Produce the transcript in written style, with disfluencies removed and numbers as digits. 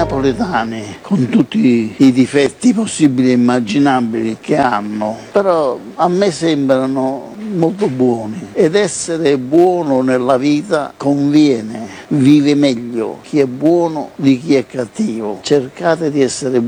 napoletani, con tutti i difetti possibili e immaginabili che hanno, però a me sembrano molto buoni, ed essere buono nella vita conviene, vive meglio chi è buono di chi è cattivo. Cercate di essere